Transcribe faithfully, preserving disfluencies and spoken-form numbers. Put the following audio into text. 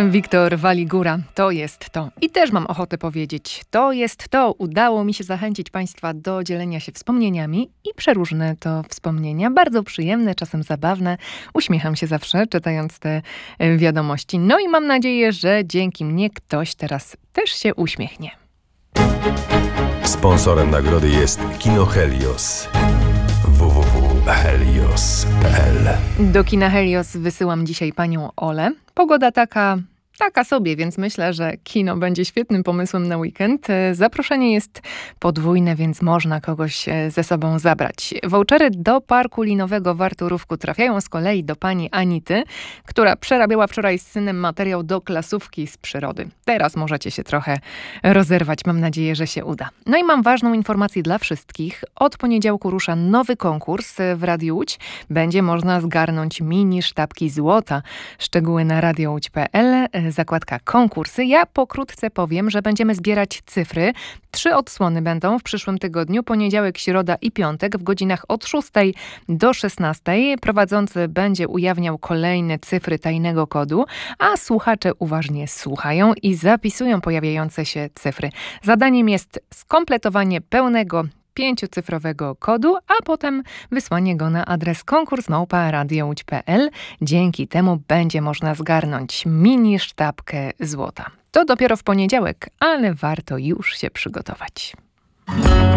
Wiktor Waligura, to jest to. I też mam ochotę powiedzieć, to jest to. Udało mi się zachęcić Państwa do dzielenia się wspomnieniami i przeróżne to wspomnienia. Bardzo przyjemne, czasem zabawne. Uśmiecham się zawsze, czytając te wiadomości. No i mam nadzieję, że dzięki mnie ktoś teraz też się uśmiechnie. Sponsorem nagrody jest Kino Helios. w w w kropka helios kropka p l. Do kina Helios wysyłam dzisiaj panią Olę. Pogoda taka... Taka sobie, więc myślę, że kino będzie świetnym pomysłem na weekend. Zaproszenie jest podwójne, więc można kogoś ze sobą zabrać. Vouchery do parku linowego w Arturówku trafiają z kolei do pani Anity, która przerabiała wczoraj z synem materiał do klasówki z przyrody. Teraz możecie się trochę rozerwać. Mam nadzieję, że się uda. No i mam ważną informację dla wszystkich. Od poniedziałku rusza nowy konkurs w Radiu Łódź. Będzie można zgarnąć mini sztabki złota. Szczegóły na radio łódź kropka p l. Zakładka konkursy. Ja pokrótce powiem, że będziemy zbierać cyfry. Trzy odsłony będą w przyszłym tygodniu, poniedziałek, środa i piątek w godzinach od szóstej do szesnastej. Prowadzący będzie ujawniał kolejne cyfry tajnego kodu, a słuchacze uważnie słuchają i zapisują pojawiające się cyfry. Zadaniem jest skompletowanie pełnego pięciocyfrowego kodu, a potem wysłanie go na adres konkurs małpa radio łódź kropka p l. Dzięki temu będzie można zgarnąć mini sztabkę złota. To dopiero w poniedziałek, ale warto już się przygotować.